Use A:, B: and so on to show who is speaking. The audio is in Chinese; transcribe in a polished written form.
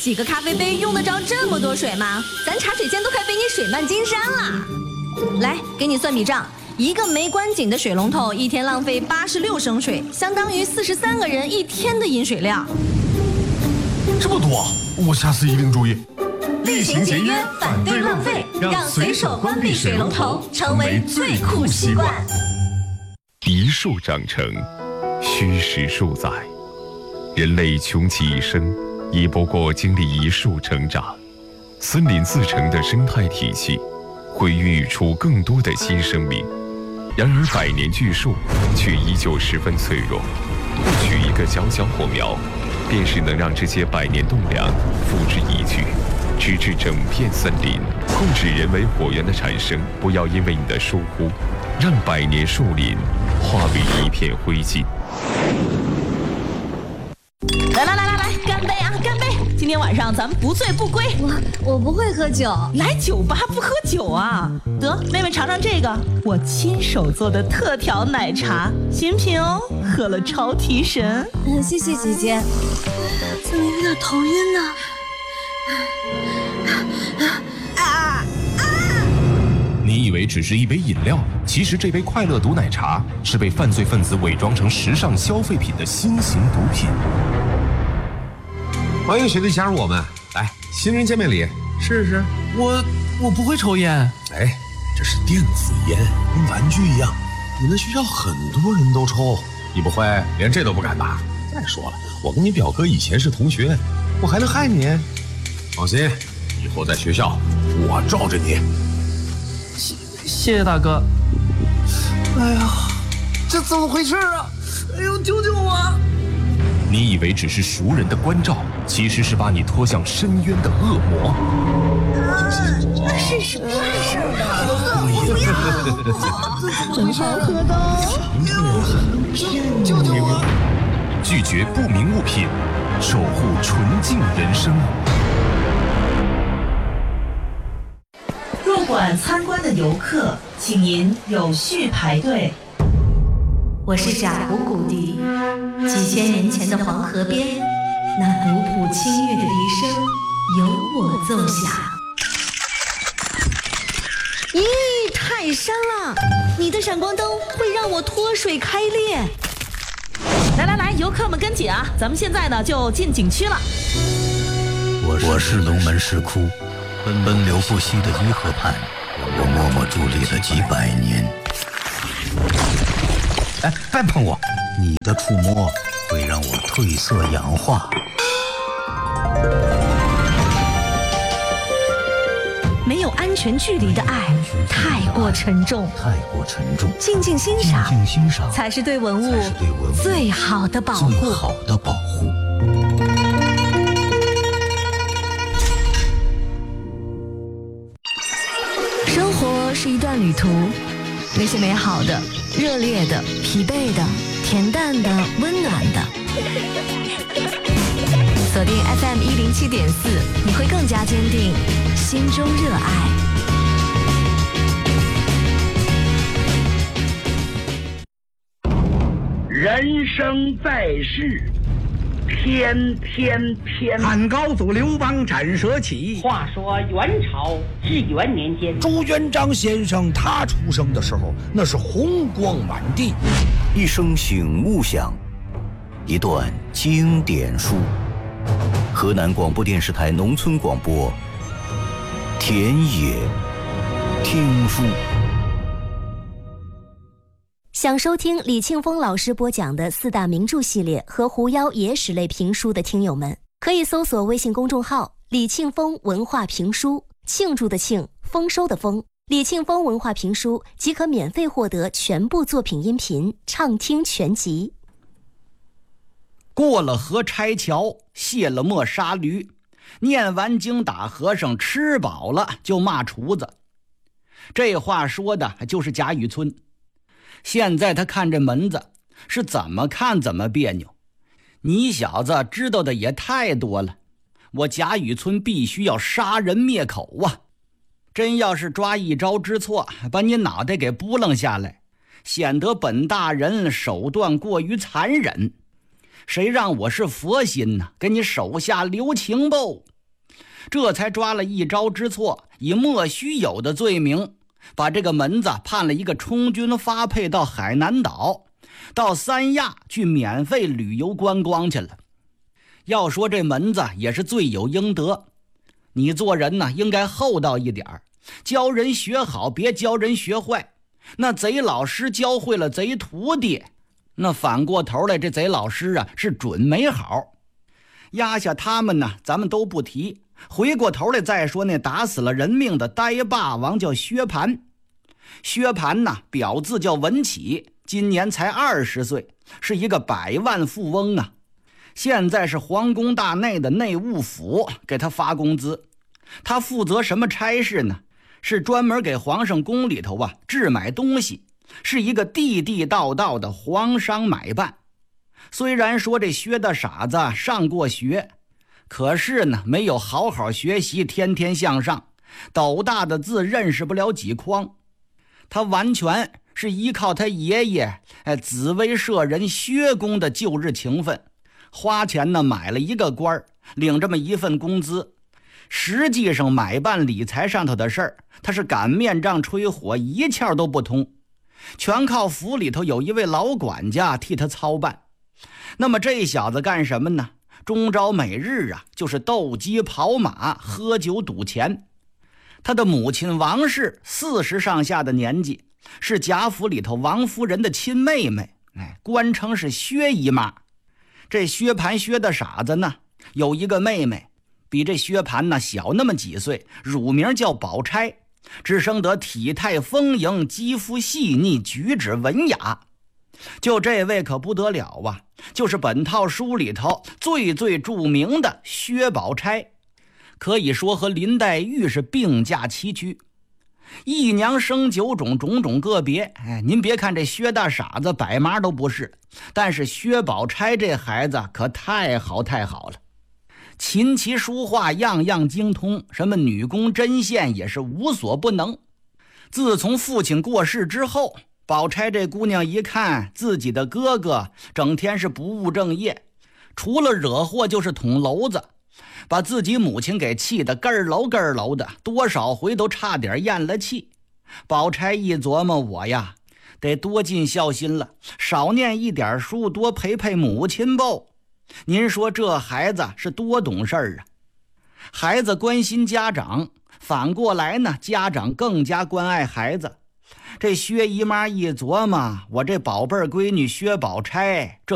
A: 几个咖啡杯用得着这么多水吗？咱茶水间都快被你水漫金山了。来，给你算笔账。一个没关紧的水龙头一天浪费86升水，相当于43个人一天的饮水量。
B: 这么多，我下次一定注意。
A: 厉行节约，反对浪费，让随手关闭水龙头成为最酷习惯。
C: 一树长成，虚实数载。人类穷其一生，也不过经历一树成长。森林自成的生态体系，会孕育出更多的新生命。然而百年巨树却依旧十分脆弱，不取一个小小火苗，便是能让这些百年栋梁付之一炬，直至整片森林。控制人为火源的产生，不要因为你的疏忽，让百年树林化为一片灰烬。
A: 来，干杯啊，干杯！今天晚上咱们不醉不归。我不会喝酒，
D: 来酒吧不喝酒啊？得，妹妹尝尝这个，我亲手做的特调奶茶，新品哦，喝了超提神。
A: 谢谢姐姐，怎么有点头晕呢？
B: 你以为只是一杯饮料，其实这杯快乐毒奶茶是被犯罪分子伪装成时尚消费品的新型毒品。
E: 欢迎学弟加入我们，来，新人见面礼，试试。
F: 我不会抽烟。
E: 哎，这是电子烟，跟玩具一样，你们学校很多人都抽，你不会连这都不敢拿？再说了，我跟你表哥以前是同学，我还能害你？放心，以后在学校我罩着你。
F: 谢谢大哥。
E: 哎呀，这怎么回事啊？哎呦，救救我！
B: 你以为只是熟人的关照，其实是把你拖向深渊的恶魔。
A: 是什么事儿啊？
D: 真好喝的，
E: 救救我！
B: 拒绝不明物品，守护纯净人生。
D: 入馆参观的游客，请您有序排队。
A: 我是贾虎谷笛，几千年前的黄河边，那古朴清越的笛声由我奏响。咦，太山了！你的闪光灯会让我脱水开裂。
D: 来，游客们跟紧啊！咱们现在呢就进景区了。
G: 我是龙门石窟，奔流不息的伊河畔，我默默伫立了几百年。哎，别碰我！你的触摸会让我褪色氧化。
A: 没有安全距离的爱太过沉重，静静欣赏才是对文物最好的保护。生活是一段旅途，那些美好的、热烈的、疲惫的、恬淡的、温暖的。锁定 FM107.4，你会更加坚定心中热爱。
H: 人生在世，偏，
I: 汉高祖刘邦斩蛇起。
H: 话说元朝至元年间，
I: 朱元璋先生他出生的时候，那是红光满地。
G: 一声醒悟响，一段经典书。河南广播电视台农村广播，田野听书。
J: 想收听李庆峰老师播讲的四大名著系列和狐妖野史类评书的听友们，可以搜索微信公众号李庆峰文化评书，庆祝的庆，丰收的丰，李庆峰文化评书即可免费获得全部作品音频畅听全集。
I: 过了河拆桥，卸了磨杀驴，念完经打和尚，吃饱了就骂厨子。这话说的就是贾雨村。现在他看这门子是怎么看怎么别扭，你小子知道的也太多了，我贾雨村必须要杀人灭口啊！真要是抓一招之错，把你脑袋给扑棱下来，显得本大人手段过于残忍。谁让我是佛心呢？给你手下留情不？ 这才抓了一招之错，以莫须有的罪名，把这个门子判了一个充军发配到海南岛，到三亚去免费旅游观光去了。要说这门子也是罪有应得，你做人呢应该厚道一点，教人学好，别教人学坏。那贼老师教会了贼徒弟，那反过头来这贼老师啊是准没好。压下他们呢咱们都不提，回过头来再说那打死了人命的呆霸王叫薛蟠。薛蟠呢表字叫文启，今年才20岁，是一个100万富翁啊。现在是皇宫大内的内务府给他发工资，他负责什么差事呢？是专门给皇上宫里头置买东西，是一个地地道道的皇商买办。虽然说这薛大傻子上过学，可是呢没有好好学习，天天向上，斗大的字认识不了几筐。他完全是依靠他爷爷紫薇舍人薛公的旧日情分，花钱呢买了一个官，领这么一份工资。实际上买办理财上头的事儿，他是擀面杖吹火一窍都不通，全靠府里头有一位老管家替他操办。那么这小子干什么呢？终朝每日就是斗鸡跑马，喝酒赌钱。他的母亲王氏40上下的年纪，是贾府里头王夫人的亲妹妹，官称是薛姨妈。这薛蟠薛的傻子呢有一个妹妹，比这薛蟠呢小那么几岁，乳名叫宝钗，只生得体态丰盈，肌肤细腻，举止文雅。就这位可不得了啊，就是本套书里头最著名的薛宝钗，可以说和林黛玉是并驾齐驱。一娘生9种，种种个别。您别看这薛大傻子百麻都不是，但是薛宝钗这孩子可太好了。琴棋书画样样精通，什么女工针线也是无所不能。自从父亲过世之后，宝钗这姑娘一看自己的哥哥整天是不务正业，除了惹祸就是捅娄子，把自己母亲给气得咯儿楼的，多少回都差点咽了气。宝钗一琢磨，我呀得多尽孝心了，少念一点书，多陪母亲吧。您说这孩子是多懂事儿啊！孩子关心家长，反过来呢，家长更加关爱孩子。这薛姨妈一琢磨，我这宝贝儿闺女薛宝钗，这